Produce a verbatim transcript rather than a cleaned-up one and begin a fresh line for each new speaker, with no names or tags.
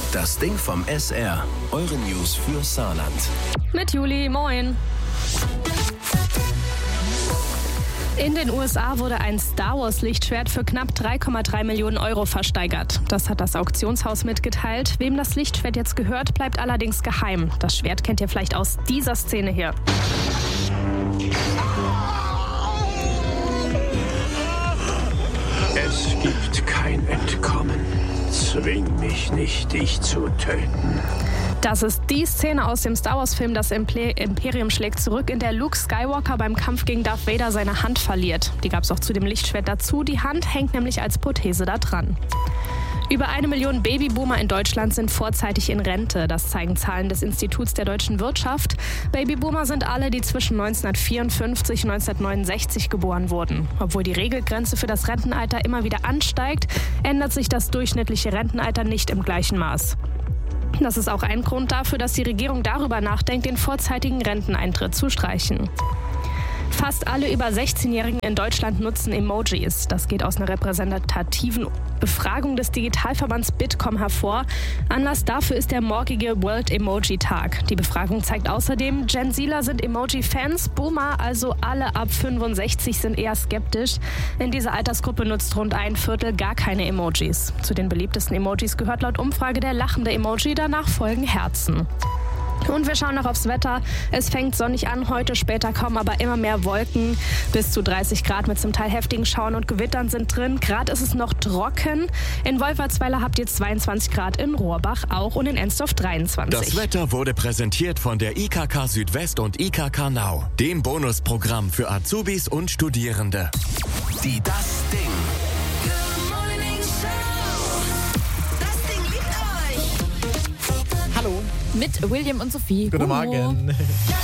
Das Ding vom S R. Eure News für Saarland.
Mit Juli, moin. In den U S A wurde ein Star Wars Lichtschwert für knapp drei Komma drei Millionen Euro versteigert. Das hat das Auktionshaus mitgeteilt. Wem das Lichtschwert jetzt gehört, bleibt allerdings geheim. Das Schwert kennt ihr vielleicht aus dieser Szene hier.
Es gibt kein Entkommen. Zwing mich nicht, dich zu töten.
Das ist die Szene aus dem Star Wars-Film Das Imperium schlägt zurück, in der Luke Skywalker beim Kampf gegen Darth Vader seine Hand verliert. Die gab es auch zu dem Lichtschwert dazu. Die Hand hängt nämlich als Prothese da dran. Über eine Million Babyboomer in Deutschland sind vorzeitig in Rente. Das zeigen Zahlen des Instituts der deutschen Wirtschaft. Babyboomer sind alle, die zwischen neunzehnhundertvierundfünfzig und neunzehnhundertneunundsechzig geboren wurden. Obwohl die Regelgrenze für das Rentenalter immer wieder ansteigt, ändert sich das durchschnittliche Rentenalter nicht im gleichen Maß. Das ist auch ein Grund dafür, dass die Regierung darüber nachdenkt, den vorzeitigen Renteneintritt zu streichen. Fast alle über sechzehnjährigen in Deutschland nutzen Emojis. Das geht aus einer repräsentativen Befragung des Digitalverbands Bitkom hervor. Anlass dafür ist der morgige World Emoji Tag. Die Befragung zeigt außerdem, Gen Zler sind Emoji-Fans, Boomer, also alle ab fünfundsechzig, sind eher skeptisch. In dieser Altersgruppe nutzt rund ein Viertel gar keine Emojis. Zu den beliebtesten Emojis gehört laut Umfrage der lachende Emoji, danach folgen Herzen. Und wir schauen noch aufs Wetter. Es fängt sonnig an, heute später kommen aber immer mehr Wolken. Bis zu dreißig Grad mit zum Teil heftigen Schauern und Gewittern sind drin. Gerade ist es noch trocken. In Wolfertsweiler habt ihr zweiundzwanzig Grad, in Rohrbach auch und in Ensdorf dreiundzwanzig.
Das Wetter wurde präsentiert von der I K K Südwest und I K K Nau, dem Bonusprogramm für Azubis und Studierende.
Die Das Ding.
Hallo.
Mit William und Sophie.
Guten
Humo.
Morgen.